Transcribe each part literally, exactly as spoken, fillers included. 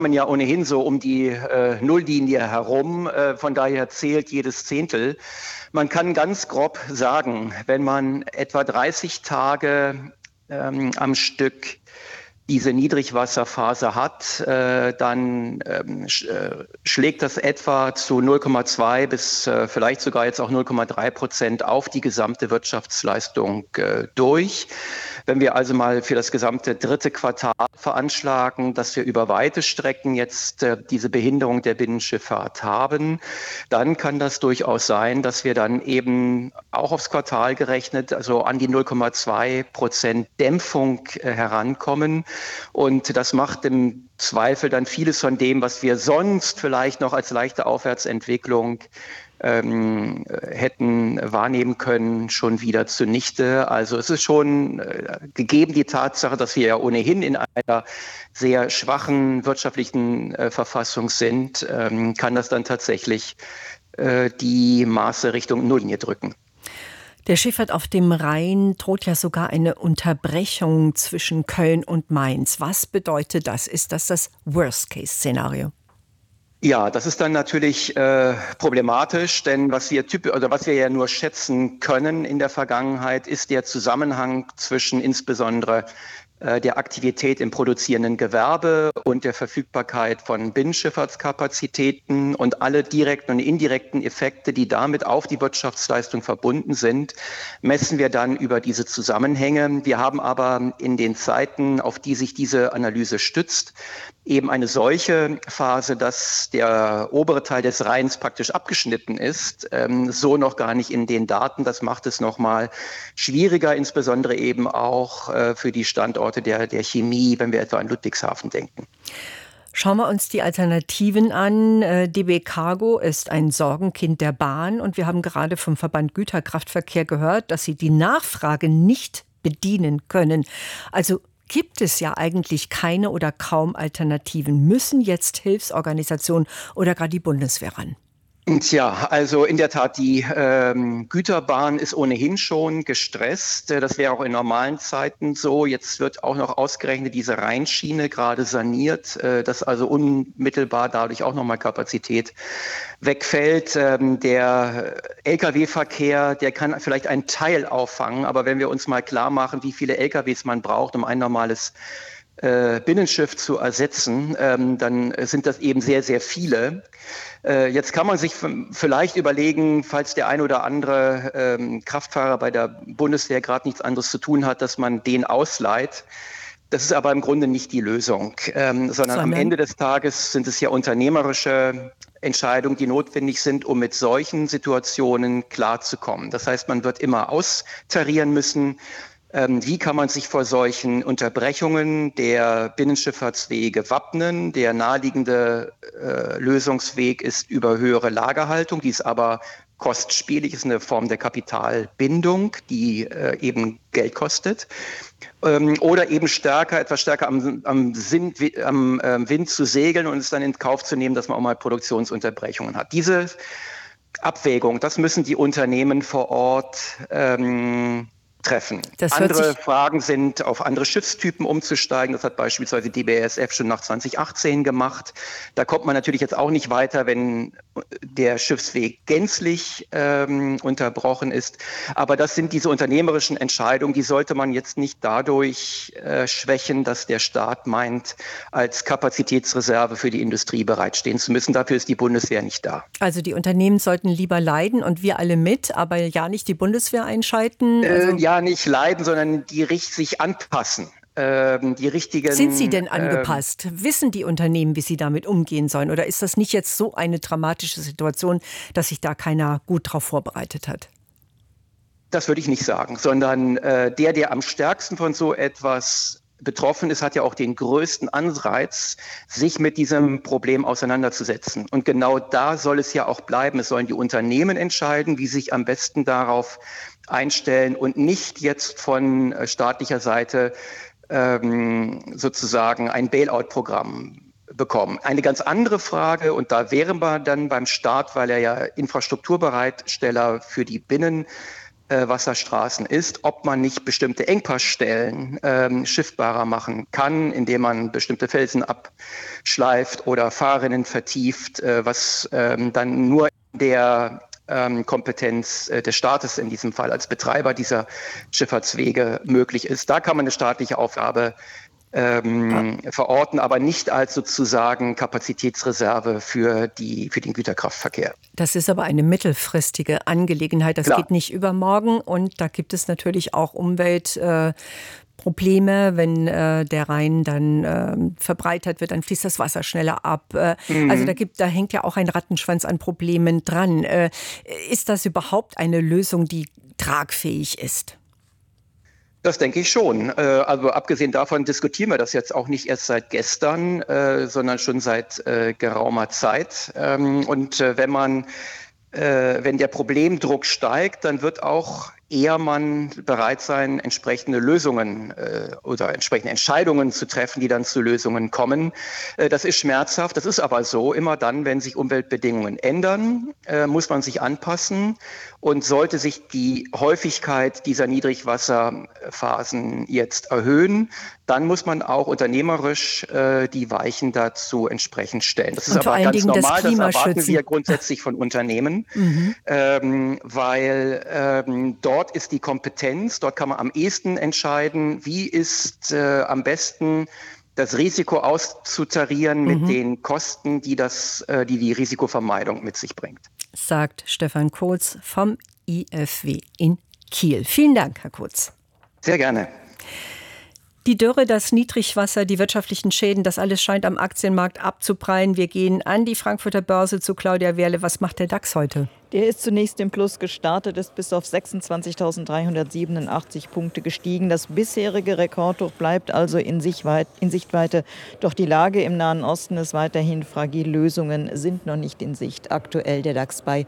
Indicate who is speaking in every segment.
Speaker 1: ja ohnehin so um die äh, Nulllinie herum. Äh, von daher zählt jedes Zehntel. Man kann ganz grob sagen, wenn man etwa dreißig Tage ähm, am Stück diese Niedrigwasserphase hat, äh, dann ähm, sch, äh, schlägt das etwa zu null Komma zwei bis äh, vielleicht sogar jetzt auch null Komma drei Prozent auf die gesamte Wirtschaftsleistung äh, durch. Wenn wir also mal für das gesamte dritte Quartal veranschlagen, dass wir über weite Strecken jetzt äh, diese Behinderung der Binnenschifffahrt haben, dann kann das durchaus sein, dass wir dann eben auch aufs Quartal gerechnet, also an die null Komma zwei Prozent Dämpfung äh, herankommen. Und das macht im Zweifel dann vieles von dem, was wir sonst vielleicht noch als leichte Aufwärtsentwicklung ähm, hätten wahrnehmen können, schon wieder zunichte. Also es ist schon äh, gegeben die Tatsache, dass wir ja ohnehin in einer sehr schwachen wirtschaftlichen äh, Verfassung sind, ähm, kann das dann tatsächlich äh, die Maße Richtung Nulllinie drücken.
Speaker 2: Der Schifffahrt auf dem Rhein droht ja sogar eine Unterbrechung zwischen Köln und Mainz. Was bedeutet das? Ist das das Worst-Case-Szenario?
Speaker 1: Ja, das ist dann natürlich äh, problematisch, denn was wir typisch oder was wir ja nur schätzen können in der Vergangenheit, ist der Zusammenhang zwischen insbesondere der Aktivität im produzierenden Gewerbe und der Verfügbarkeit von Binnenschifffahrtskapazitäten und alle direkten und indirekten Effekte, die damit auf die Wirtschaftsleistung verbunden sind, messen wir dann über diese Zusammenhänge. Wir haben aber in den Zeiten, auf die sich diese Analyse stützt, eben eine solche Phase, dass der obere Teil des Rheins praktisch abgeschnitten ist, ähm, so noch gar nicht in den Daten. Das macht es nochmal schwieriger, insbesondere eben auch äh, für die Standorte Der, der Chemie, wenn wir etwa an Ludwigshafen denken.
Speaker 2: Schauen wir uns die Alternativen an. D B Cargo ist ein Sorgenkind der Bahn und wir haben gerade vom Verband Güterkraftverkehr gehört, dass sie die Nachfrage nicht bedienen können. Also gibt es ja eigentlich keine oder kaum Alternativen. Müssen jetzt Hilfsorganisationen oder gerade die Bundeswehr ran?
Speaker 1: Tja, also in der Tat, die ähm, Güterbahn ist ohnehin schon gestresst. Das wäre auch in normalen Zeiten so. Jetzt wird auch noch ausgerechnet diese Rheinschiene gerade saniert, äh, dass also unmittelbar dadurch auch nochmal Kapazität wegfällt. Ähm, der L K W-Verkehr, der kann vielleicht einen Teil auffangen, aber wenn wir uns mal klar machen, wie viele L K Ws man braucht, um ein normales Binnenschiff zu ersetzen, ähm, dann sind das eben sehr, sehr viele. Äh, jetzt kann man sich vielleicht überlegen, falls der ein oder andere ähm, Kraftfahrer bei der Bundeswehr gerade nichts anderes zu tun hat, dass man den ausleiht. Das ist aber im Grunde nicht die Lösung, ähm, sondern, sondern am Ende des Tages sind es ja unternehmerische Entscheidungen, die notwendig sind, um mit solchen Situationen klarzukommen. Das heißt, man wird immer austarieren müssen, wie kann man sich vor solchen Unterbrechungen der Binnenschifffahrtswege wappnen? Der naheliegende äh, Lösungsweg ist über höhere Lagerhaltung, die ist aber kostspielig, ist eine Form der Kapitalbindung, die äh, eben Geld kostet. Ähm, oder eben stärker, etwas stärker am, am, Sinn, am äh, Wind zu segeln und es dann in Kauf zu nehmen, dass man auch mal Produktionsunterbrechungen hat. Diese Abwägung, das müssen die Unternehmen vor Ort ähm, treffen. Andere Fragen sind, auf andere Schiffstypen umzusteigen. Das hat beispielsweise die B A S F schon nach zwanzig achtzehn gemacht. Da kommt man natürlich jetzt auch nicht weiter, wenn der Schiffsweg gänzlich ähm, unterbrochen ist. Aber das sind diese unternehmerischen Entscheidungen, die sollte man jetzt nicht dadurch äh, schwächen, dass der Staat meint, als Kapazitätsreserve für die Industrie bereitstehen zu müssen. Dafür ist die Bundeswehr nicht da.
Speaker 2: Also die Unternehmen sollten lieber leiden und wir alle mit, aber ja nicht die Bundeswehr einschalten?
Speaker 1: Also äh, ja, nicht leiden, sondern die sich anpassen. Ähm, die richtigen,
Speaker 2: Sind sie denn angepasst? Ähm, Wissen die Unternehmen, wie sie damit umgehen sollen? Oder ist das nicht jetzt so eine dramatische Situation, dass sich da keiner gut darauf vorbereitet hat?
Speaker 1: Das würde ich nicht sagen, sondern äh, der, der am stärksten von so etwas betroffen ist, hat ja auch den größten Anreiz, sich mit diesem Problem auseinanderzusetzen. Und genau da soll es ja auch bleiben. Es sollen die Unternehmen entscheiden, wie sie sich am besten darauf einstellen und nicht jetzt von staatlicher Seite ähm, sozusagen ein Bailout-Programm bekommen. Eine ganz andere Frage, und da wären wir dann beim Staat, weil er ja Infrastrukturbereitsteller für die Binnen Wasserstraßen ist, ob man nicht bestimmte Engpassstellen ähm, schiffbarer machen kann, indem man bestimmte Felsen abschleift oder Fahrrinnen vertieft, äh, was ähm, dann nur der ähm, Kompetenz äh, des Staates in diesem Fall als Betreiber dieser Schifffahrtswege möglich ist. Da kann man eine staatliche Aufgabe Ähm, verorten, aber nicht als sozusagen Kapazitätsreserve für, die, für den Güterkraftverkehr.
Speaker 2: Das ist aber eine mittelfristige Angelegenheit. Das
Speaker 1: Klar.
Speaker 2: geht nicht übermorgen und da gibt es natürlich auch Umweltprobleme. Äh, Wenn äh, der Rhein dann äh, verbreitert wird, dann fließt das Wasser schneller ab. Äh, mhm. Also da, gibt, da hängt ja auch ein Rattenschwanz an Problemen dran. Äh, ist das überhaupt eine Lösung, die tragfähig ist?
Speaker 1: Das denke ich schon. Also abgesehen davon diskutieren wir das jetzt auch nicht erst seit gestern, sondern schon seit geraumer Zeit. Und wenn man, wenn der Problemdruck steigt, dann wird auch eher man bereit sein, entsprechende Lösungen äh, oder entsprechende Entscheidungen zu treffen, die dann zu Lösungen kommen. Äh, das ist schmerzhaft, das ist aber so. Immer dann, wenn sich Umweltbedingungen ändern, äh, muss man sich anpassen. Und sollte sich die Häufigkeit dieser Niedrigwasserphasen jetzt erhöhen, dann muss man auch unternehmerisch äh, die Weichen dazu entsprechend stellen. Das ist aber ganz normal, das, das erwarten wir grundsätzlich von Unternehmen, mhm. ähm, weil ähm, dort ist die Kompetenz, dort kann man am ehesten entscheiden, wie ist äh, am besten das Risiko auszutarieren mit mhm. den Kosten, die, das, äh, die die Risikovermeidung mit sich bringt.
Speaker 2: Sagt Stefan Kotz vom I F W in Kiel. Vielen Dank, Herr Kotz.
Speaker 1: Sehr gerne.
Speaker 2: Die Dürre, das Niedrigwasser, die wirtschaftlichen Schäden, das alles scheint am Aktienmarkt abzuprallen. Wir gehen an die Frankfurter Börse zu Claudia Wehrle. Was macht der DAX heute?
Speaker 3: Der ist zunächst im Plus gestartet, ist bis auf sechsundzwanzigtausenddreihundertsiebenundachtzig Punkte gestiegen. Das bisherige Rekordhoch bleibt also in, Sichtweite, in Sichtweite. Doch die Lage im Nahen Osten ist weiterhin fragil. Lösungen sind noch nicht in Sicht. Aktuell der DAX bei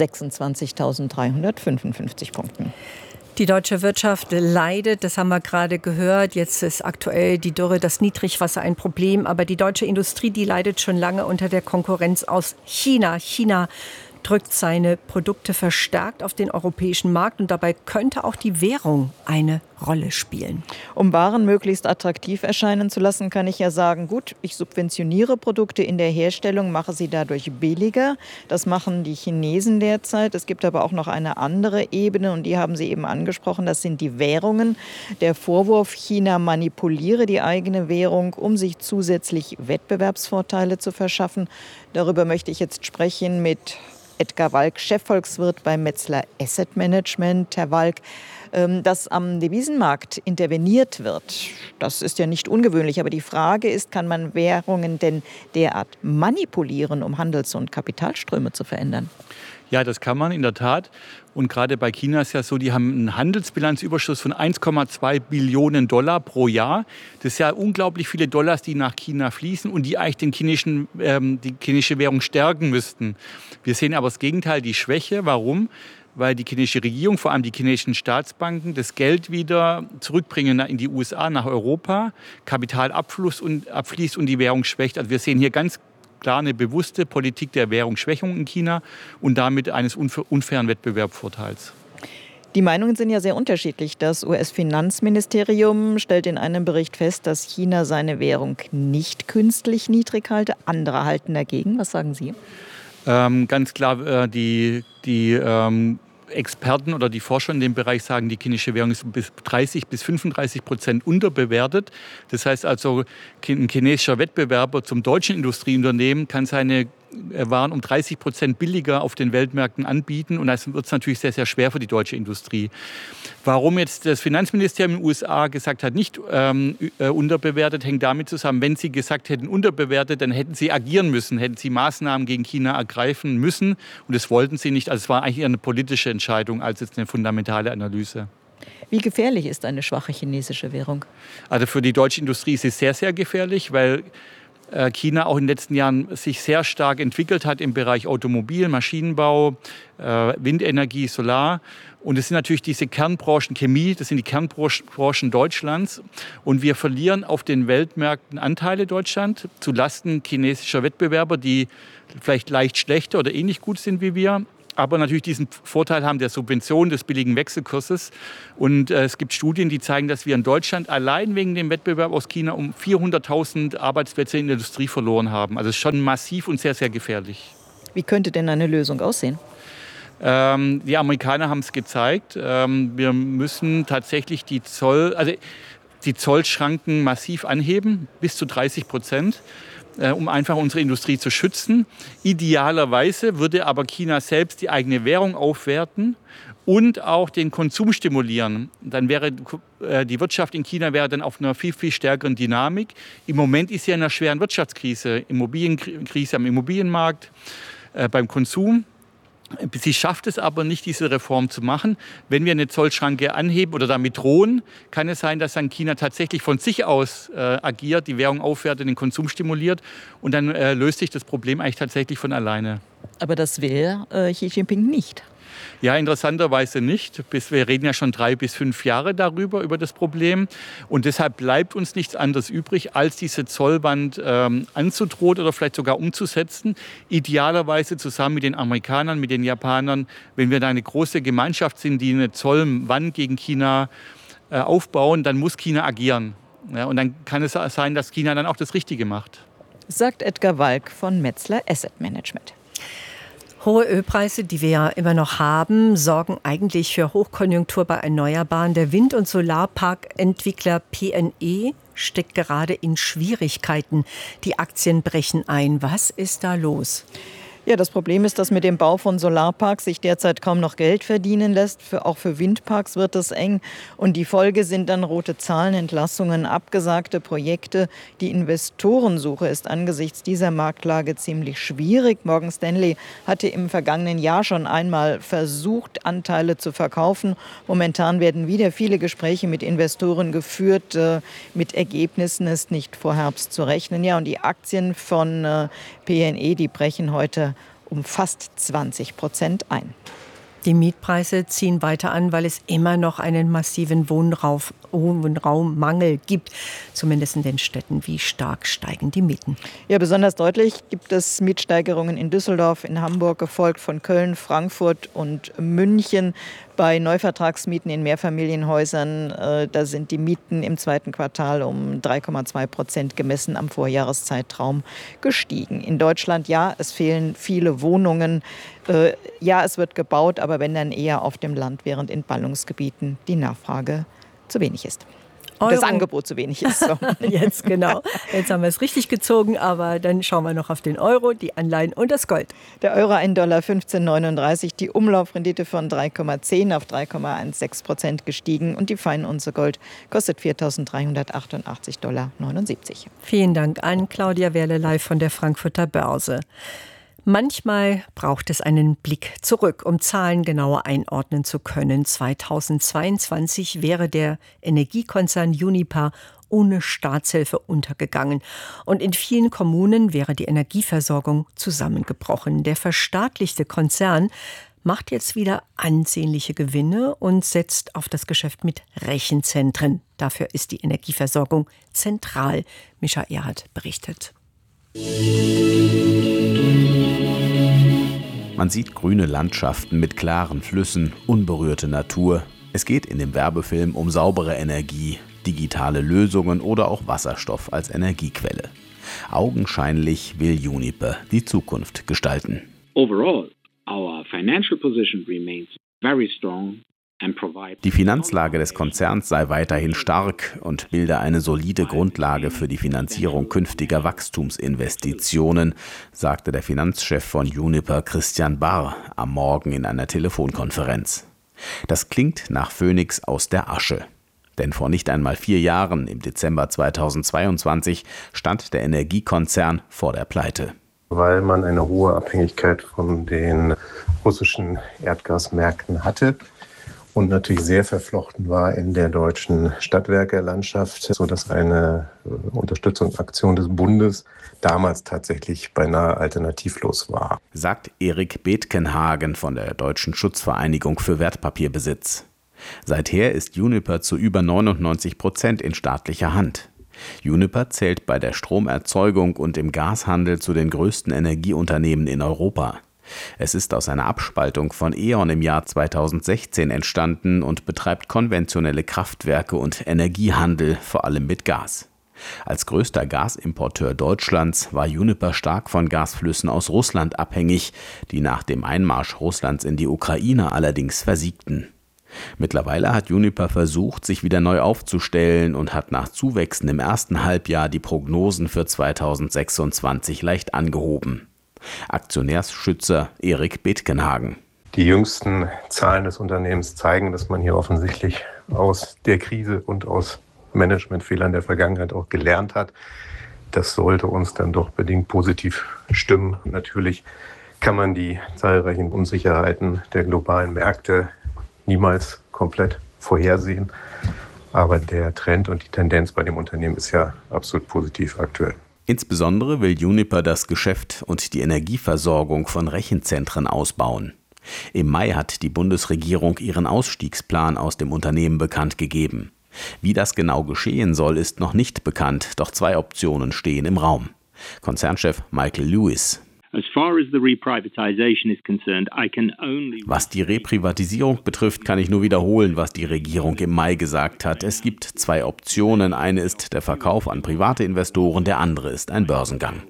Speaker 3: sechsundzwanzigtausenddreihundertfünfundfünfzig Punkten.
Speaker 2: Die deutsche Wirtschaft leidet, das haben wir gerade gehört. Jetzt ist aktuell die Dürre, das Niedrigwasser ein Problem. Aber die deutsche Industrie, die leidet schon lange unter der Konkurrenz aus China. China drückt seine Produkte verstärkt auf den europäischen Markt und dabei könnte auch die Währung eine Rolle spielen.
Speaker 3: Um Waren möglichst attraktiv erscheinen zu lassen, kann ich ja sagen, gut, ich subventioniere Produkte in der Herstellung, mache sie dadurch billiger. Das machen die Chinesen derzeit. Es gibt aber auch noch eine andere Ebene und die haben Sie eben angesprochen, das sind die Währungen. Der Vorwurf, China manipuliere die eigene Währung, um sich zusätzlich Wettbewerbsvorteile zu verschaffen. Darüber möchte ich jetzt sprechen mit Edgar Walk, Chefvolkswirt bei Metzler Asset Management. Herr Walk, dass am Devisenmarkt interveniert wird, das ist ja nicht ungewöhnlich. Aber die Frage ist, kann man Währungen denn derart manipulieren, um Handels- und Kapitalströme zu verändern?
Speaker 4: Ja, das kann man in der Tat. Und gerade bei China ist ja so, die haben einen Handelsbilanzüberschuss von eins Komma zwei Billionen Dollar pro Jahr. Das ist ja unglaublich viele Dollars, die nach China fließen und die eigentlich den chinesischen, ähm, die chinesische Währung stärken müssten. Wir sehen aber das Gegenteil, die Schwäche. Warum? Weil die chinesische Regierung, vor allem die chinesischen Staatsbanken, das Geld wieder zurückbringen in die U S A, nach Europa, Kapital abfließt und, abfließt und die Währung schwächt. Also wir sehen hier ganz klar eine bewusste Politik der Währungsschwächung in China und damit eines unfairen Wettbewerbsvorteils.
Speaker 3: Die Meinungen sind ja sehr unterschiedlich. Das U S-Finanzministerium stellt in einem Bericht fest, dass China seine Währung nicht künstlich niedrig halte. Andere halten dagegen. Was sagen Sie?
Speaker 4: Ähm, ganz klar, äh, die, die ähm, Experten oder die Forscher in dem Bereich sagen, die chinesische Währung ist bis dreißig bis fünfunddreißig Prozent unterbewertet. Das heißt also, ein chinesischer Wettbewerber zum deutschen Industrieunternehmen kann seine Waren um dreißig Prozent billiger auf den Weltmärkten anbieten. Und das wird es natürlich sehr, sehr schwer für die deutsche Industrie. Warum jetzt das Finanzministerium in den U S A gesagt hat, nicht ähm, unterbewertet, hängt damit zusammen, wenn sie gesagt hätten, unterbewertet, dann hätten sie agieren müssen, hätten sie Maßnahmen gegen China ergreifen müssen. Und das wollten sie nicht. Also es war eigentlich eine politische Entscheidung als jetzt eine fundamentale Analyse.
Speaker 3: Wie gefährlich ist eine schwache chinesische Währung?
Speaker 4: Also für die deutsche Industrie ist es sehr, sehr gefährlich, weil China auch in den letzten Jahren sich sehr stark entwickelt hat im Bereich Automobil, Maschinenbau, Windenergie, Solar. Und es sind natürlich diese Kernbranchen, Chemie, das sind die Kernbranchen Deutschlands. Und wir verlieren auf den Weltmärkten Anteile Deutschland zu Lasten chinesischer Wettbewerber, die vielleicht leicht schlechter oder ähnlich gut sind wie wir. aber natürlich diesen Vorteil haben der Subvention des billigen Wechselkurses. Und äh, es gibt Studien, die zeigen, dass wir in Deutschland allein wegen dem Wettbewerb aus China um vierhunderttausend Arbeitsplätze in der Industrie verloren haben. Also es ist schon massiv und sehr, sehr gefährlich.
Speaker 3: Wie könnte denn eine Lösung aussehen?
Speaker 4: Ähm, die Amerikaner haben es gezeigt. Ähm, wir müssen tatsächlich die Zoll, also die Zollschranken massiv anheben, bis zu dreißig Prozent. Um einfach unsere Industrie zu schützen. Idealerweise würde aber China selbst die eigene Währung aufwerten und auch den Konsum stimulieren. Dann wäre die Wirtschaft in China wäre dann auf einer viel, viel stärkeren Dynamik. Im Moment ist sie in einer schweren Wirtschaftskrise, Immobilienkrise am Immobilienmarkt, äh, beim Konsum. Sie schafft es aber nicht, diese Reform zu machen. Wenn wir eine Zollschranke anheben oder damit drohen, kann es sein, dass dann China tatsächlich von sich aus äh, agiert, die Währung aufwertet, den Konsum stimuliert und dann äh, löst sich das Problem eigentlich tatsächlich von alleine.
Speaker 3: Aber das will äh, Xi Jinping nicht.
Speaker 4: Ja, interessanterweise nicht. Wir reden ja schon drei bis fünf Jahre darüber, über das Problem. Und deshalb bleibt uns nichts anderes übrig, als diese Zollwand ähm, anzudrohen oder vielleicht sogar umzusetzen. Idealerweise zusammen mit den Amerikanern, mit den Japanern, wenn wir da eine große Gemeinschaft sind, die eine Zollwand gegen China äh, aufbauen, dann muss China agieren. Ja, und dann kann es sein, dass China dann auch das Richtige macht.
Speaker 3: Sagt Edgar Walk von Metzler Asset Management.
Speaker 2: Hohe Ölpreise, die wir ja immer noch haben, sorgen eigentlich für Hochkonjunktur bei Erneuerbaren. Der Wind- und Solarparkentwickler P N E steckt gerade in Schwierigkeiten. Die Aktien brechen ein. Was ist da los?
Speaker 3: Ja, das Problem ist, dass mit dem Bau von Solarparks sich derzeit kaum noch Geld verdienen lässt. Für, auch für Windparks wird es eng. Und die Folge sind dann rote Zahlen, Entlassungen, abgesagte Projekte. Die Investorensuche ist angesichts dieser Marktlage ziemlich schwierig. Morgan Stanley hatte im vergangenen Jahr schon einmal versucht, Anteile zu verkaufen. Momentan werden wieder viele Gespräche mit Investoren geführt. Mit Ergebnissen ist nicht vor Herbst zu rechnen. Ja, und die Aktien von P N E, die brechen heute um fast zwanzig Prozent ein.
Speaker 2: Die Mietpreise ziehen weiter an, weil es immer noch einen massiven Wohnraum, Wohnraummangel gibt, zumindest in den Städten. Wie stark steigen die Mieten?
Speaker 3: Ja, besonders deutlich gibt es Mietsteigerungen in Düsseldorf, in Hamburg, gefolgt von Köln, Frankfurt und München. Bei Neuvertragsmieten in Mehrfamilienhäusern, äh, da sind die Mieten im zweiten Quartal um drei Komma zwei Prozent gemessen am Vorjahreszeitraum gestiegen. In Deutschland, ja, es fehlen viele Wohnungen. Äh, ja, es wird gebaut, aber wenn dann eher auf dem Land, während in Ballungsgebieten die Nachfrage zu wenig ist. Euro. Das Angebot zu wenig ist. So.
Speaker 2: Jetzt genau. Jetzt haben wir es richtig gezogen, aber dann schauen wir noch auf den Euro, die Anleihen und das Gold.
Speaker 3: Der Euro ein Dollar fünfzehn Komma neununddreißig, die Umlaufrendite von drei Komma zehn auf drei Komma sechzehn Prozent gestiegen und die Feinunze Gold kostet viertausenddreihundertachtundachtzig Komma neunundsiebzig Dollar.
Speaker 2: Vielen Dank an Claudia Werle live von der Frankfurter Börse. Manchmal braucht es einen Blick zurück, um Zahlen genauer einordnen zu können. zweitausendzweiundzwanzig wäre der Energiekonzern Uniper ohne Staatshilfe untergegangen. Und in vielen Kommunen wäre die Energieversorgung zusammengebrochen. Der verstaatlichte Konzern macht jetzt wieder ansehnliche Gewinne und setzt auf das Geschäft mit Rechenzentren. Dafür ist die Energieversorgung zentral. Mischa Erhardt berichtet.
Speaker 5: Man sieht grüne Landschaften mit klaren Flüssen, unberührte Natur. Es geht in dem Werbefilm um saubere Energie, digitale Lösungen oder auch Wasserstoff als Energiequelle. Augenscheinlich will Uniper die Zukunft gestalten.
Speaker 6: Overall, our financial position remains very strong.
Speaker 5: Die Finanzlage des Konzerns sei weiterhin stark und bilde eine solide Grundlage für die Finanzierung künftiger Wachstumsinvestitionen, sagte der Finanzchef von Uniper Christian Barr am Morgen in einer Telefonkonferenz. Das klingt nach Phönix aus der Asche. Denn vor nicht einmal vier Jahren, im Dezember zweitausendzweiundzwanzig, stand der Energiekonzern vor der Pleite.
Speaker 7: Weil man eine hohe Abhängigkeit von den russischen Erdgasmärkten hatte und natürlich sehr verflochten war in der deutschen Stadtwerkelandschaft, sodass eine Unterstützungsaktion des Bundes damals tatsächlich beinahe alternativlos war.
Speaker 5: Sagt Erik Bethkenhagen von der Deutschen Schutzvereinigung für Wertpapierbesitz. Seither ist Uniper zu über neunundneunzig Prozent in staatlicher Hand. Uniper zählt bei der Stromerzeugung und im Gashandel zu den größten Energieunternehmen in Europa. Es ist aus einer Abspaltung von E.ON im Jahr zweitausendsechzehn entstanden und betreibt konventionelle Kraftwerke und Energiehandel, vor allem mit Gas. Als größter Gasimporteur Deutschlands war Uniper stark von Gasflüssen aus Russland abhängig, die nach dem Einmarsch Russlands in die Ukraine allerdings versiegten. Mittlerweile hat Uniper versucht, sich wieder neu aufzustellen und hat nach Zuwächsen im ersten Halbjahr die Prognosen für zweitausendsechsundzwanzig leicht angehoben. Aktionärsschützer Erik Bethkenhagen.
Speaker 7: Die jüngsten Zahlen des Unternehmens zeigen, dass man hier offensichtlich aus der Krise und aus Managementfehlern der Vergangenheit auch gelernt hat. Das sollte uns dann doch bedingt positiv stimmen. Natürlich kann man die zahlreichen Unsicherheiten der globalen Märkte niemals komplett vorhersehen. Aber der Trend und die Tendenz bei dem Unternehmen ist ja absolut positiv aktuell.
Speaker 5: Insbesondere will Uniper das Geschäft und die Energieversorgung von Rechenzentren ausbauen. Im Mai hat die Bundesregierung ihren Ausstiegsplan aus dem Unternehmen bekannt gegeben. Wie das genau geschehen soll, ist noch nicht bekannt, doch zwei Optionen stehen im Raum. Konzernchef Michael Lewis. Was die Reprivatisierung betrifft, kann ich nur wiederholen, was die Regierung im Mai gesagt hat. Es gibt zwei Optionen. Eine ist der Verkauf an private Investoren, der andere ist ein Börsengang.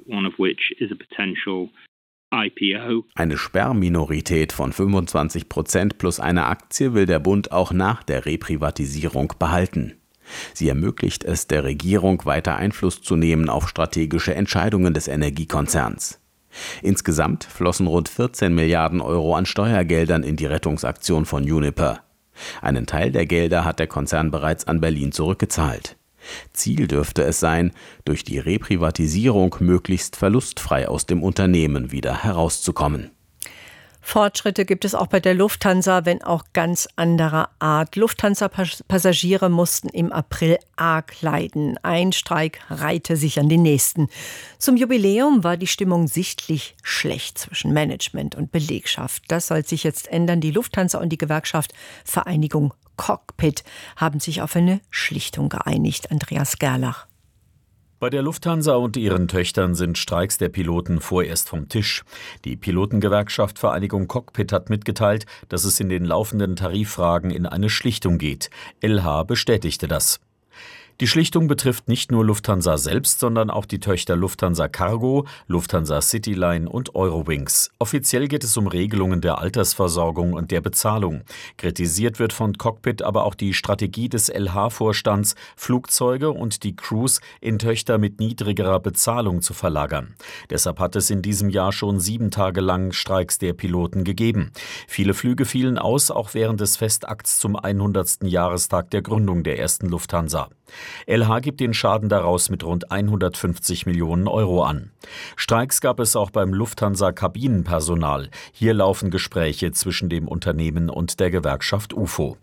Speaker 5: Eine Sperrminorität von fünfundzwanzig Prozent plus eine Aktie will der Bund auch nach der Reprivatisierung behalten. Sie ermöglicht es der Regierung, weiter Einfluss zu nehmen auf strategische Entscheidungen des Energiekonzerns. Insgesamt flossen rund vierzehn Milliarden Euro an Steuergeldern in die Rettungsaktion von Uniper. Einen Teil der Gelder hat der Konzern bereits an Berlin zurückgezahlt. Ziel dürfte es sein, durch die Reprivatisierung möglichst verlustfrei aus dem Unternehmen wieder herauszukommen.
Speaker 2: Fortschritte gibt es auch bei der Lufthansa, wenn auch ganz anderer Art. Lufthansa-Passagiere mussten im April arg leiden. Ein Streik reihte sich an den nächsten. Zum Jubiläum war die Stimmung sichtlich schlecht zwischen Management und Belegschaft. Das soll sich jetzt ändern. Die Lufthansa und die Gewerkschaft Vereinigung Cockpit haben sich auf eine Schlichtung geeinigt. Andreas Gerlach.
Speaker 8: Bei der Lufthansa und ihren Töchtern sind Streiks der Piloten vorerst vom Tisch. Die Pilotengewerkschaft Vereinigung Cockpit hat mitgeteilt, dass es in den laufenden Tariffragen in eine Schlichtung geht. L H bestätigte das. Die Schlichtung betrifft nicht nur Lufthansa selbst, sondern auch die Töchter Lufthansa Cargo, Lufthansa Cityline und Eurowings. Offiziell geht es um Regelungen der Altersversorgung und der Bezahlung. Kritisiert wird von Cockpit aber auch die Strategie des L H-Vorstands, Flugzeuge und die Crews in Töchter mit niedrigerer Bezahlung zu verlagern. Deshalb hat es in diesem Jahr schon sieben Tage lang Streiks der Piloten gegeben. Viele Flüge fielen aus, auch während des Festakts zum hundertsten Jahrestag der Gründung der ersten Lufthansa. L H gibt den Schaden daraus mit rund hundertfünfzig Millionen Euro an. Streiks gab es auch beim Lufthansa-Kabinenpersonal. Hier laufen Gespräche zwischen dem Unternehmen und der Gewerkschaft U F O.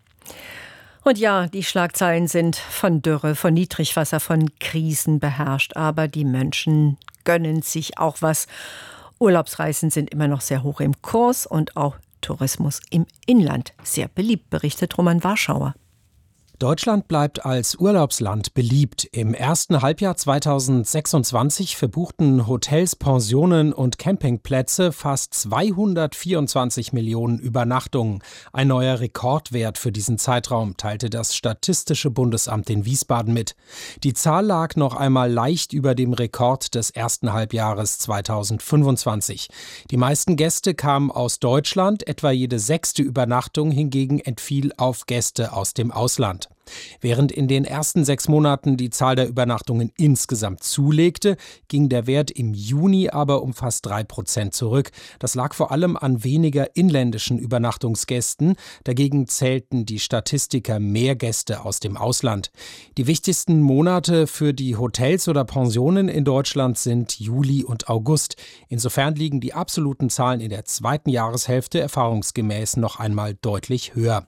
Speaker 2: Und ja, die Schlagzeilen sind von Dürre, von Niedrigwasser, von Krisen beherrscht. Aber die Menschen gönnen sich auch was. Urlaubsreisen sind immer noch sehr hoch im Kurs und auch Tourismus im Inland sehr beliebt, berichtet Roman Warschauer.
Speaker 9: Deutschland bleibt als Urlaubsland beliebt. Im ersten Halbjahr zweitausendsechsundzwanzig verbuchten Hotels, Pensionen und Campingplätze fast zweihundertvierundzwanzig Millionen Übernachtungen. Ein neuer Rekordwert für diesen Zeitraum, teilte das Statistische Bundesamt in Wiesbaden mit. Die Zahl lag noch einmal leicht über dem Rekord des ersten Halbjahres zweitausendfünfundzwanzig. Die meisten Gäste kamen aus Deutschland, etwa jede sechste Übernachtung hingegen entfiel auf Gäste aus dem Ausland. Während in den ersten sechs Monaten die Zahl der Übernachtungen insgesamt zulegte, ging der Wert im Juni aber um fast drei Prozent zurück. Das lag vor allem an weniger inländischen Übernachtungsgästen. Dagegen zählten die Statistiker mehr Gäste aus dem Ausland. Die wichtigsten Monate für die Hotels oder Pensionen in Deutschland sind Juli und August. Insofern liegen die absoluten Zahlen in der zweiten Jahreshälfte erfahrungsgemäß noch einmal deutlich höher.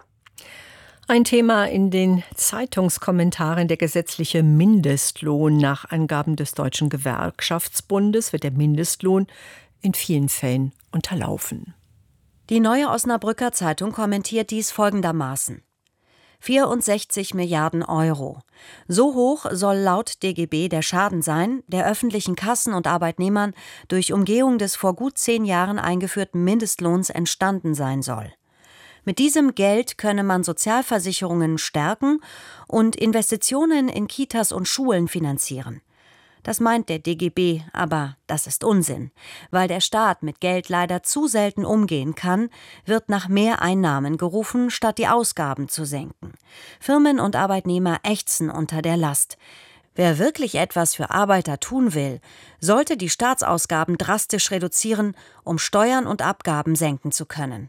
Speaker 2: Ein Thema in den Zeitungskommentaren: der gesetzliche Mindestlohn. Nach Angaben des Deutschen Gewerkschaftsbundes wird der Mindestlohn in vielen Fällen unterlaufen.
Speaker 10: Die Neue Osnabrücker Zeitung kommentiert dies folgendermaßen: vierundsechzig Milliarden Euro. So hoch soll laut D G B der Schaden sein, der öffentlichen Kassen und Arbeitnehmern durch Umgehung des vor gut zehn Jahren eingeführten Mindestlohns entstanden sein soll. Mit diesem Geld könne man Sozialversicherungen stärken und Investitionen in Kitas und Schulen finanzieren. Das meint der D G B, aber das ist Unsinn. Weil der Staat mit Geld leider zu selten umgehen kann, wird nach mehr Einnahmen gerufen, statt die Ausgaben zu senken. Firmen und Arbeitnehmer ächzen unter der Last. Wer wirklich etwas für Arbeiter tun will, sollte die Staatsausgaben drastisch reduzieren, um Steuern und Abgaben senken zu können.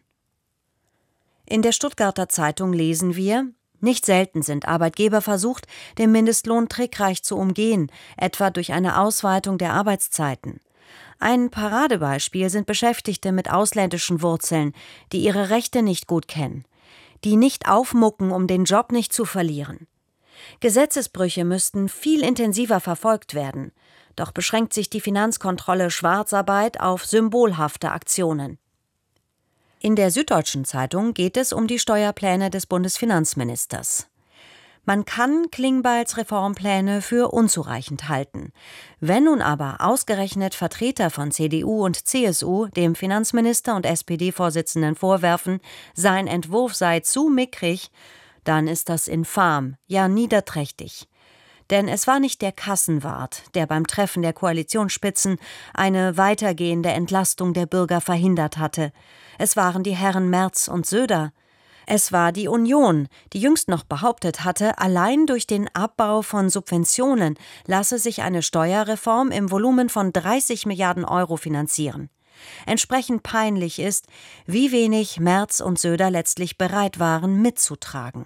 Speaker 10: In der Stuttgarter Zeitung lesen wir: Nicht selten sind Arbeitgeber versucht, den Mindestlohn trickreich zu umgehen, etwa durch eine Ausweitung der Arbeitszeiten. Ein Paradebeispiel sind Beschäftigte mit ausländischen Wurzeln, die ihre Rechte nicht gut kennen, die nicht aufmucken, um den Job nicht zu verlieren. Gesetzesbrüche müssten viel intensiver verfolgt werden, doch beschränkt sich die Finanzkontrolle Schwarzarbeit auf symbolhafte Aktionen. In der Süddeutschen Zeitung geht es um die Steuerpläne des Bundesfinanzministers. Man kann Klingbeils Reformpläne für unzureichend halten. Wenn nun aber ausgerechnet Vertreter von C D U und C S U dem Finanzminister und S P D-Vorsitzenden vorwerfen, sein Entwurf sei zu mickrig, dann ist das infam, ja niederträchtig. Denn es war nicht der Kassenwart, der beim Treffen der Koalitionsspitzen eine weitergehende Entlastung der Bürger verhindert hatte. Es waren die Herren Merz und Söder. Es war die Union, die jüngst noch behauptet hatte, allein durch den Abbau von Subventionen lasse sich eine Steuerreform im Volumen von dreißig Milliarden Euro finanzieren. Entsprechend peinlich ist, wie wenig Merz und Söder letztlich bereit waren, mitzutragen.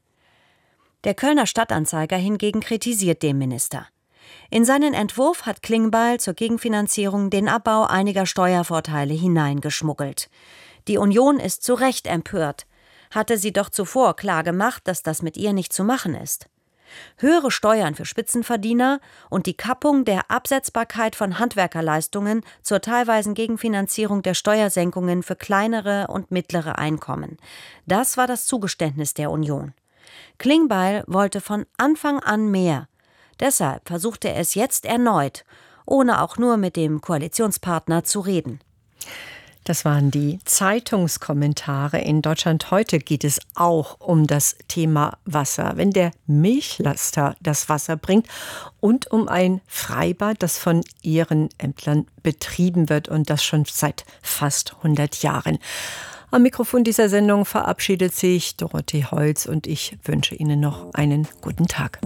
Speaker 10: Der Kölner Stadtanzeiger hingegen kritisiert den Minister. In seinen Entwurf hat Klingbeil zur Gegenfinanzierung den Abbau einiger Steuervorteile hineingeschmuggelt. Die Union ist zu Recht empört, hatte sie doch zuvor klar gemacht, dass das mit ihr nicht zu machen ist. Höhere Steuern für Spitzenverdiener und die Kappung der Absetzbarkeit von Handwerkerleistungen zur teilweisen Gegenfinanzierung der Steuersenkungen für kleinere und mittlere Einkommen. Das war das Zugeständnis der Union. Klingbeil wollte von Anfang an mehr. Deshalb versuchte er es jetzt erneut, ohne auch nur mit dem Koalitionspartner zu reden.
Speaker 2: Das waren die Zeitungskommentare. In Deutschland heute geht es auch um das Thema Wasser, wenn der Milchlaster das Wasser bringt, und um ein Freibad, das von Ehrenämtlern betrieben wird und das schon seit fast hundert Jahren. Am Mikrofon dieser Sendung verabschiedet sich Dorothee Holz und ich wünsche Ihnen noch einen guten Tag.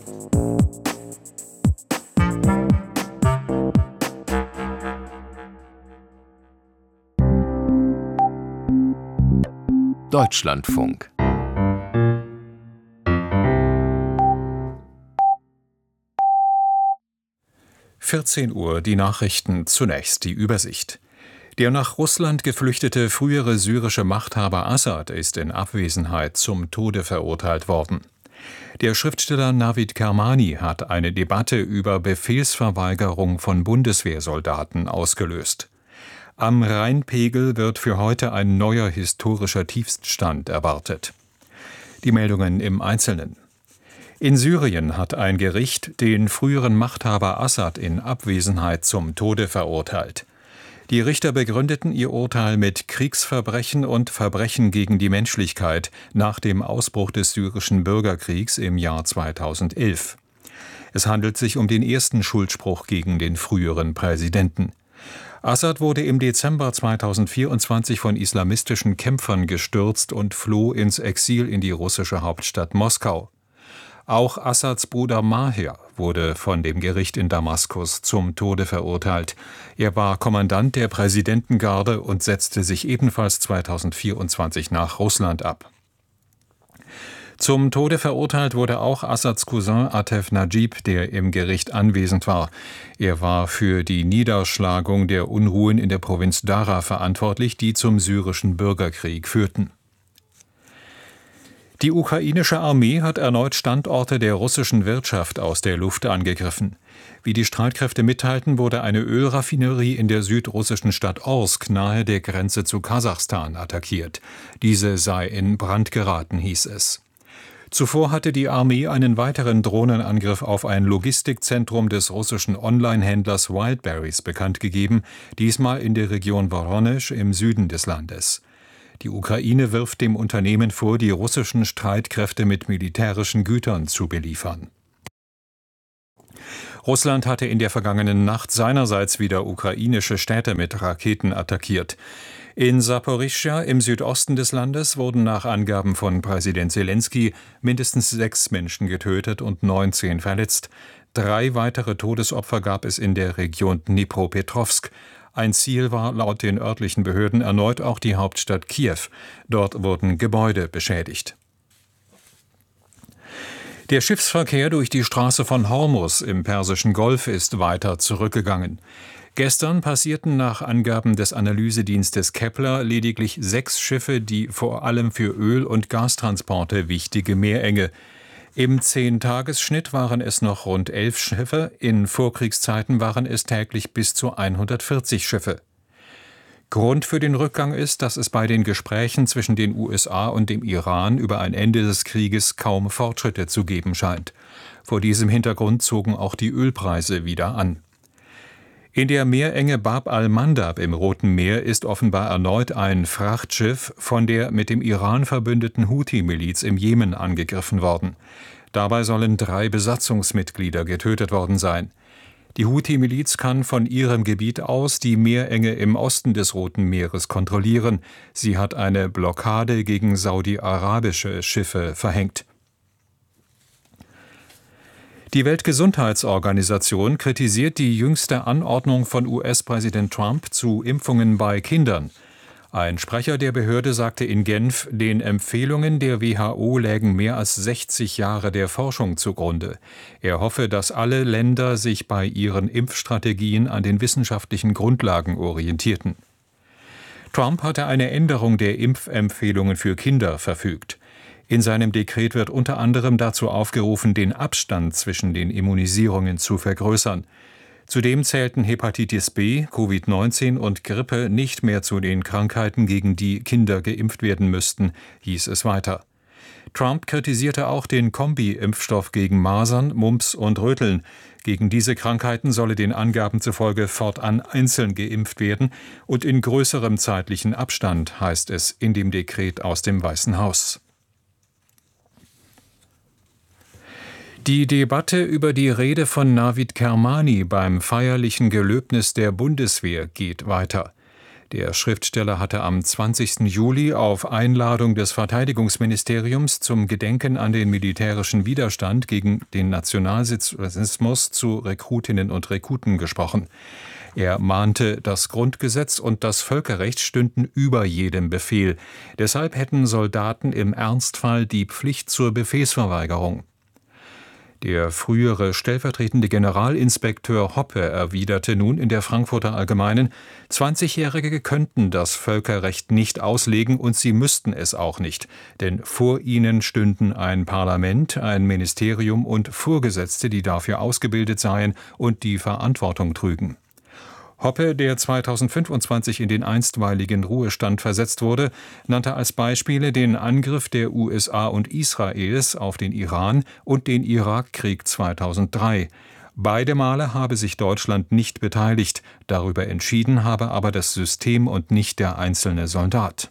Speaker 11: Deutschlandfunk. vierzehn Uhr, die Nachrichten, zunächst die Übersicht. Der nach Russland geflüchtete frühere syrische Machthaber Assad ist in Abwesenheit zum Tode verurteilt worden. Der Schriftsteller Navid Kermani hat eine Debatte über Befehlsverweigerung von Bundeswehrsoldaten ausgelöst. Am Rheinpegel wird für heute ein neuer historischer Tiefststand erwartet. Die Meldungen im Einzelnen. In Syrien hat ein Gericht den früheren Machthaber Assad in Abwesenheit zum Tode verurteilt. Die Richter begründeten ihr Urteil mit Kriegsverbrechen und Verbrechen gegen die Menschlichkeit nach dem Ausbruch des syrischen Bürgerkriegs im Jahr zweitausendelf. Es handelt sich um den ersten Schuldspruch gegen den früheren Präsidenten. Assad wurde im Dezember zweitausendvierundzwanzig von islamistischen Kämpfern gestürzt und floh ins Exil in die russische Hauptstadt Moskau. Auch Assads Bruder Maher wurde von dem Gericht in Damaskus zum Tode verurteilt. Er war Kommandant der Präsidentengarde und setzte sich ebenfalls zweitausendvierundzwanzig nach Russland ab. Zum Tode verurteilt wurde auch Assads Cousin Atef Najib, der im Gericht anwesend war. Er war für die Niederschlagung der Unruhen in der Provinz Dara verantwortlich, die zum syrischen Bürgerkrieg führten. Die ukrainische Armee hat erneut Standorte der russischen Wirtschaft aus der Luft angegriffen. Wie die Streitkräfte mitteilten, wurde eine Ölraffinerie in der südrussischen Stadt Orsk nahe der Grenze zu Kasachstan attackiert. Diese sei in Brand geraten, hieß es. Zuvor hatte die Armee einen weiteren Drohnenangriff auf ein Logistikzentrum des russischen Online-Händlers Wildberries bekannt gegeben, diesmal in der Region Woronesch im Süden des Landes. Die Ukraine wirft dem Unternehmen vor, die russischen Streitkräfte mit militärischen Gütern zu beliefern. Russland hatte in der vergangenen Nacht seinerseits wieder ukrainische Städte mit Raketen attackiert. In Saporischschja im Südosten des Landes wurden nach Angaben von Präsident Selenskyj mindestens sechs Menschen getötet und neunzehn verletzt. Drei weitere Todesopfer gab es in der Region Dnipropetrovsk. Ein Ziel war laut den örtlichen Behörden erneut auch die Hauptstadt Kiew. Dort wurden Gebäude beschädigt. Der Schiffsverkehr durch die Straße von Hormuz im Persischen Golf ist weiter zurückgegangen. Gestern passierten nach Angaben des Analysedienstes Kepler lediglich sechs Schiffe die vor allem für Öl- und Gastransporte wichtige Meerenge. Im Zehn-Tages-Schnitt waren es noch rund elf Schiffe, in Vorkriegszeiten waren es täglich bis zu hundertvierzig Schiffe. Grund für den Rückgang ist, dass es bei den Gesprächen zwischen den U S A und dem Iran über ein Ende des Krieges kaum Fortschritte zu geben scheint. Vor diesem Hintergrund zogen auch die Ölpreise wieder an. In der Meerenge Bab al-Mandab im Roten Meer ist offenbar erneut ein Frachtschiff von der mit dem Iran verbündeten Houthi-Miliz im Jemen angegriffen worden. Dabei sollen drei Besatzungsmitglieder getötet worden sein. Die Houthi-Miliz kann von ihrem Gebiet aus die Meerenge im Osten des Roten Meeres kontrollieren. Sie hat eine Blockade gegen saudi-arabische Schiffe verhängt. Die Weltgesundheitsorganisation kritisiert die jüngste Anordnung von U S-Präsident Trump zu Impfungen bei Kindern. Ein Sprecher der Behörde sagte in Genf, den Empfehlungen der W H O lägen mehr als sechzig Jahre der Forschung zugrunde. Er hoffe, dass alle Länder sich bei ihren Impfstrategien an den wissenschaftlichen Grundlagen orientierten. Trump hatte eine Änderung der Impfempfehlungen für Kinder verfügt. In seinem Dekret wird unter anderem dazu aufgerufen, den Abstand zwischen den Immunisierungen zu vergrößern. Zudem zählten Hepatitis B, Covid neunzehn und Grippe nicht mehr zu den Krankheiten, gegen die Kinder geimpft werden müssten, hieß es weiter. Trump kritisierte auch den Kombi-Impfstoff gegen Masern, Mumps und Röteln. Gegen diese Krankheiten solle den Angaben zufolge fortan einzeln geimpft werden und in größerem zeitlichen Abstand, heißt es in dem Dekret aus dem Weißen Haus. Die Debatte über die Rede von Navid Kermani beim feierlichen Gelöbnis der Bundeswehr geht weiter. Der Schriftsteller hatte am zwanzigsten Juli auf Einladung des Verteidigungsministeriums zum Gedenken an den militärischen Widerstand gegen den Nationalsozialismus zu Rekrutinnen und Rekruten gesprochen. Er mahnte, das Grundgesetz und das Völkerrecht stünden über jedem Befehl. Deshalb hätten Soldaten im Ernstfall die Pflicht zur Befehlsverweigerung. Der frühere stellvertretende Generalinspekteur Hoppe erwiderte nun in der Frankfurter Allgemeinen, zwanzigjährige könnten das Völkerrecht nicht auslegen und sie müssten es auch nicht, denn vor ihnen stünden ein Parlament, ein Ministerium und Vorgesetzte, die dafür ausgebildet seien und die Verantwortung trügen. Hoppe, der zweitausendfünfundzwanzig in den einstweiligen Ruhestand versetzt wurde, nannte als Beispiele den Angriff der U S A und Israels auf den Iran und den Irakkrieg zweitausenddrei. Beide Male habe sich Deutschland nicht beteiligt, darüber entschieden habe aber das System und nicht der einzelne Soldat.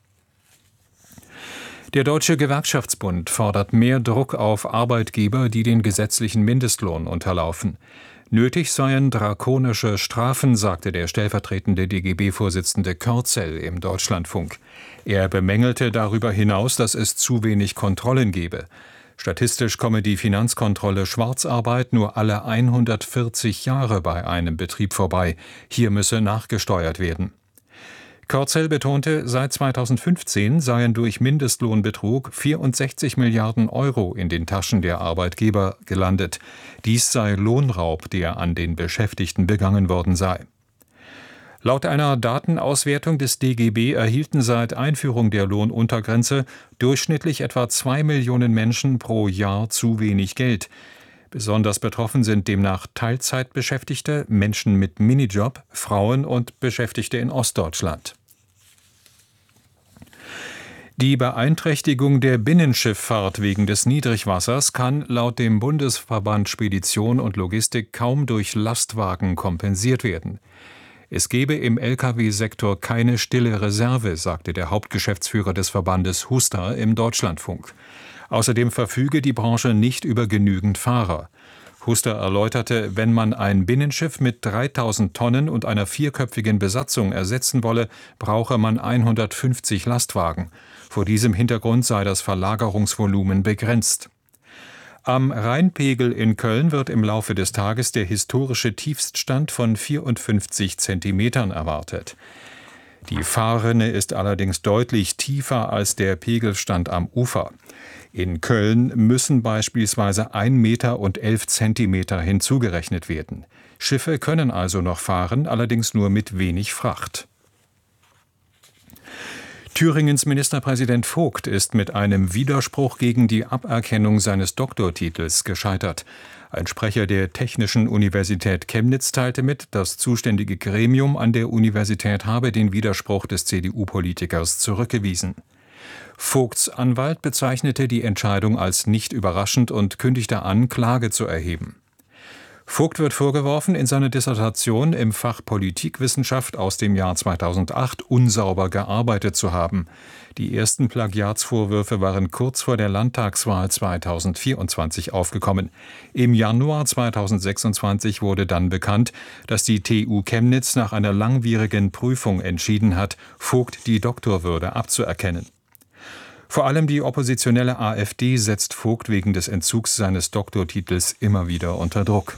Speaker 11: Der Deutsche Gewerkschaftsbund fordert mehr Druck auf Arbeitgeber, die den gesetzlichen Mindestlohn unterlaufen. Nötig seien drakonische Strafen, sagte der stellvertretende D G B-Vorsitzende Körzel im Deutschlandfunk. Er bemängelte darüber hinaus, dass es zu wenig Kontrollen gebe. Statistisch komme die Finanzkontrolle Schwarzarbeit nur alle hundertvierzig Jahre bei einem Betrieb vorbei. Hier müsse nachgesteuert werden. Körzel betonte, seit zweitausendfünfzehn seien durch Mindestlohnbetrug vierundsechzig Milliarden Euro in den Taschen der Arbeitgeber gelandet. Dies sei Lohnraub, der an den Beschäftigten begangen worden sei. Laut einer Datenauswertung des D G B erhielten seit Einführung der Lohnuntergrenze durchschnittlich etwa zwei Millionen Menschen pro Jahr zu wenig Geld. Besonders betroffen sind demnach Teilzeitbeschäftigte, Menschen mit Minijob, Frauen und Beschäftigte in Ostdeutschland. Die Beeinträchtigung der Binnenschifffahrt wegen des Niedrigwassers kann laut dem Bundesverband Spedition und Logistik kaum durch Lastwagen kompensiert werden. Es gebe im L K W-Sektor keine stille Reserve, sagte der Hauptgeschäftsführer des Verbandes Huster im Deutschlandfunk. Außerdem verfüge die Branche nicht über genügend Fahrer. Huster erläuterte, wenn man ein Binnenschiff mit dreitausend Tonnen und einer vierköpfigen Besatzung ersetzen wolle, brauche man hundertfünfzig Lastwagen. Vor diesem Hintergrund sei das Verlagerungsvolumen begrenzt. Am Rheinpegel in Köln wird im Laufe des Tages der historische Tiefststand von vierundfünfzig Zentimetern erwartet. Die Fahrrinne ist allerdings deutlich tiefer als der Pegelstand am Ufer. In Köln müssen beispielsweise ein Meter und elf Zentimeter hinzugerechnet werden. Schiffe können also noch fahren, allerdings nur mit wenig Fracht. Thüringens Ministerpräsident Vogt ist mit einem Widerspruch gegen die Aberkennung seines Doktortitels gescheitert. Ein Sprecher der Technischen Universität Chemnitz teilte mit, das zuständige Gremium an der Universität habe den Widerspruch des C D U-Politikers zurückgewiesen. Vogts Anwalt bezeichnete die Entscheidung als nicht überraschend und kündigte an, Klage zu erheben. Vogt wird vorgeworfen, in seiner Dissertation im Fach Politikwissenschaft aus dem Jahr zweitausendacht unsauber gearbeitet zu haben. Die ersten Plagiatsvorwürfe waren kurz vor der Landtagswahl zweitausendvierundzwanzig aufgekommen. Im Januar zweitausendsechsundzwanzig wurde dann bekannt, dass die T U Chemnitz nach einer langwierigen Prüfung entschieden hat, Vogt die Doktorwürde abzuerkennen. Vor allem die oppositionelle AfD setzt Vogt wegen des Entzugs seines Doktortitels immer wieder unter Druck.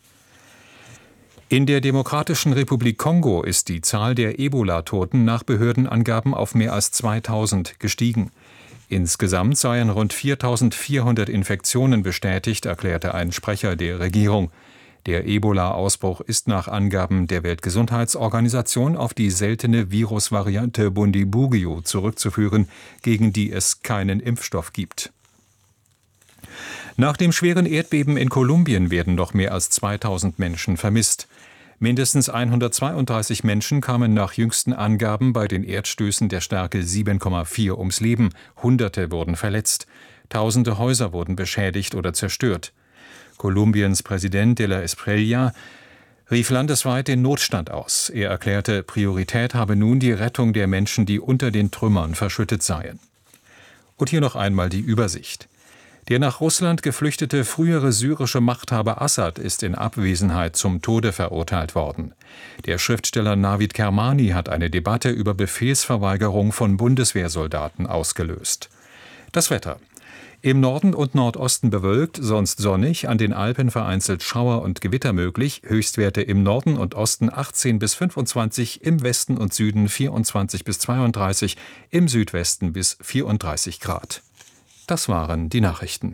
Speaker 11: In der Demokratischen Republik Kongo ist die Zahl der Ebola-Toten nach Behördenangaben auf mehr als zweitausend gestiegen. Insgesamt seien rund viertausendvierhundert Infektionen bestätigt, erklärte ein Sprecher der Regierung. Der Ebola-Ausbruch ist nach Angaben der Weltgesundheitsorganisation auf die seltene Virusvariante Bundibugyo zurückzuführen, gegen die es keinen Impfstoff gibt. Nach dem schweren Erdbeben in Kolumbien werden noch mehr als zweitausend Menschen vermisst. Mindestens hundertzweiunddreißig Menschen kamen nach jüngsten Angaben bei den Erdstößen der Stärke sieben Komma vier ums Leben. Hunderte wurden verletzt. Tausende Häuser wurden beschädigt oder zerstört. Kolumbiens Präsident de la Espriella rief landesweit den Notstand aus. Er erklärte, Priorität habe nun die Rettung der Menschen, die unter den Trümmern verschüttet seien. Und hier noch einmal die Übersicht. Der nach Russland geflüchtete frühere syrische Machthaber Assad ist in Abwesenheit zum Tode verurteilt worden. Der Schriftsteller Navid Kermani hat eine Debatte über Befehlsverweigerung von Bundeswehrsoldaten ausgelöst. Das Wetter. Im Norden und Nordosten bewölkt, sonst sonnig, an den Alpen vereinzelt Schauer und Gewitter möglich, Höchstwerte im Norden und Osten achtzehn bis fünfundzwanzig, im Westen und Süden vierundzwanzig bis zweiunddreißig, im Südwesten bis vierunddreißig Grad. Das waren die Nachrichten.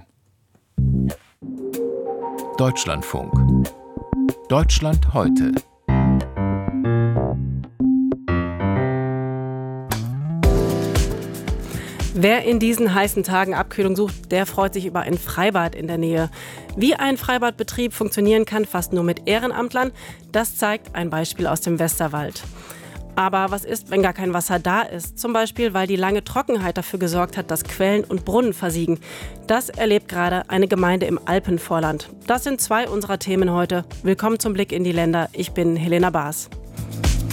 Speaker 5: Deutschlandfunk. Deutschland heute.
Speaker 12: Wer in diesen heißen Tagen Abkühlung sucht, der freut sich über ein Freibad in der Nähe. Wie ein Freibadbetrieb funktionieren kann, fast nur mit Ehrenamtlern, das zeigt ein Beispiel aus dem Westerwald. Aber was ist, wenn gar kein Wasser da ist? Zum Beispiel, weil die lange Trockenheit dafür gesorgt hat, dass Quellen und Brunnen versiegen. Das erlebt gerade eine Gemeinde im Alpenvorland. Das sind zwei unserer Themen heute. Willkommen zum Blick in die Länder. Ich bin Helena Baas.